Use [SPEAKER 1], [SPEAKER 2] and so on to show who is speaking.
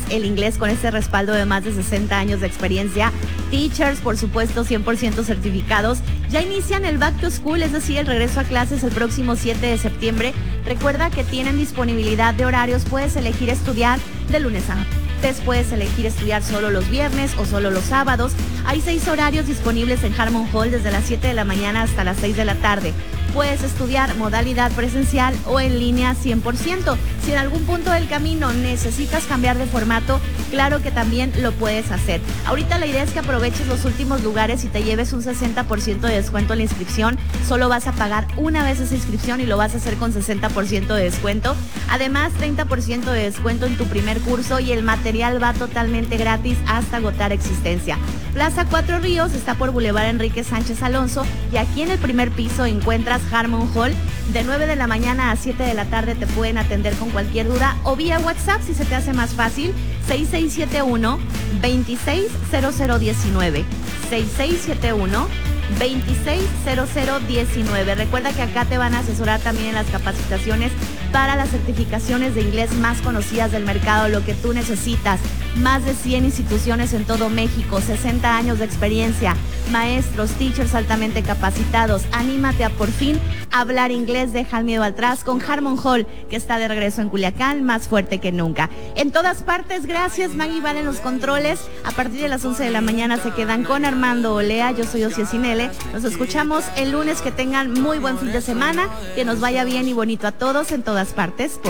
[SPEAKER 1] el inglés con ese respaldo de más de 60 años de experiencia. Teachers, por supuesto, 100% certificados. Ya inician el Back to School, es decir, el regreso a clases el próximo 7 de septiembre. Recuerda que tienen disponibilidad de horarios, puedes elegir estudiar de lunes a martes, puedes elegir estudiar solo los viernes o solo los sábados. Hay 6 horarios disponibles en Harmon Hall desde las 7 de la mañana hasta las 6 de la tarde. Puedes estudiar modalidad presencial o en línea 100%. Si en algún punto del camino necesitas cambiar de formato, claro que también lo puedes hacer. Ahorita la idea es que aproveches los últimos lugares y te lleves un 60% de descuento en la inscripción. Solo vas a pagar una vez esa inscripción y lo vas a hacer con 60% de descuento. Además, 30% de descuento en tu primer curso y el material va totalmente gratis hasta agotar existencia. Plaza Cuatro Ríos está por Boulevard Enrique Sánchez Alonso y aquí en el primer piso encuentras Harmon Hall. De 9 de la mañana a 7 de la tarde te pueden atender con cualquier duda o vía WhatsApp si se te hace más fácil. 6671-260019. 6671-260019. Recuerda que acá te van a asesorar también en las capacitaciones para las certificaciones de inglés más conocidas del mercado, lo que tú necesitas. Más de 100 instituciones en todo México, 60 años de experiencia, maestros, teachers altamente capacitados. Anímate a por fin hablar inglés, deja el miedo atrás con Harmon Hall, que está de regreso en Culiacán, más fuerte que nunca. En todas partes, gracias Maggie Val en los controles. A partir de las 11 de la mañana se quedan con Armando Olea, yo soy Ocie Cinele. Nos escuchamos el lunes, que tengan muy buen fin de semana, que nos vaya bien y bonito a todos en todas partes.